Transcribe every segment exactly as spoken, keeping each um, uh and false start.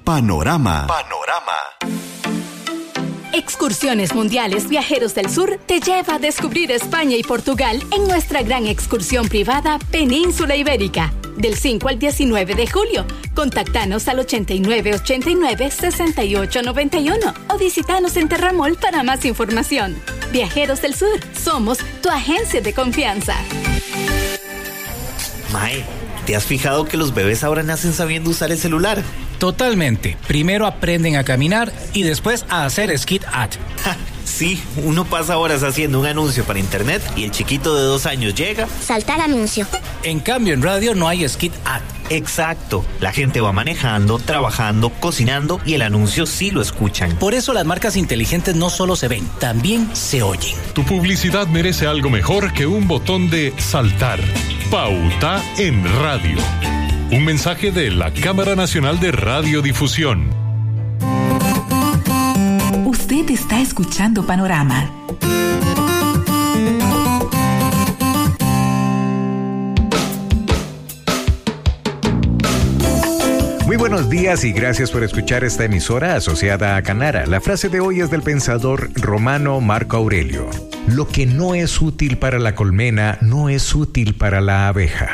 Panorama. Panorama. Excursiones Mundiales Viajeros del Sur te lleva a descubrir España y Portugal en nuestra gran excursión privada Península Ibérica, del cinco al diecinueve de julio. Contáctanos al ochenta y nueve ochenta y nueve sesenta y ocho noventa y uno o visítanos en Terramol para más información. Viajeros del Sur, somos tu agencia de confianza. Mae, ¿te has fijado que los bebés ahora nacen sabiendo usar el celular? Totalmente. Primero aprenden a caminar y después a hacer skit ad. Ja, sí, uno pasa horas haciendo un anuncio para internet y el chiquito de dos años llega. Saltar anuncio. En cambio, en radio no hay skit ad. Exacto. La gente va manejando, trabajando, cocinando y el anuncio sí lo escuchan. Por eso las marcas inteligentes no solo se ven, también se oyen. Tu publicidad merece algo mejor que un botón de saltar. Pauta en radio. Un mensaje de la Cámara Nacional de Radiodifusión. Usted está escuchando Panorama. Muy buenos días y gracias por escuchar esta emisora asociada a Canara. La frase de hoy es del pensador romano Marco Aurelio. Lo que no es útil para la colmena no es útil para la abeja.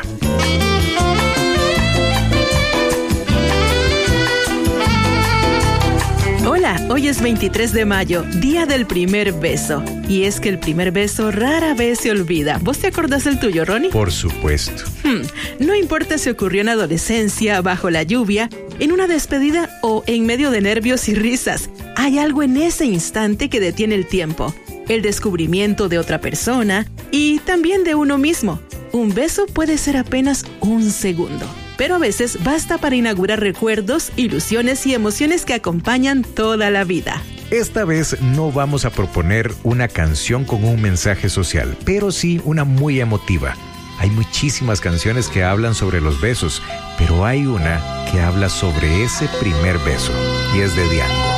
Hola, hoy es veintitrés de mayo, día del primer beso. Y es que el primer beso rara vez se olvida. ¿Vos te acordás del tuyo, Ronnie? Por supuesto. Hmm, no importa si ocurrió en adolescencia, bajo la lluvia, en una despedida o en medio de nervios y risas. Hay algo en ese instante que detiene el tiempo. El descubrimiento de otra persona y también de uno mismo. Un beso puede ser apenas un segundo, pero a veces basta para inaugurar recuerdos, ilusiones y emociones que acompañan toda la vida. Esta vez no vamos a proponer una canción con un mensaje social, pero sí una muy emotiva. Hay muchísimas canciones que hablan sobre los besos, pero hay una que habla sobre ese primer beso, y es de Diango.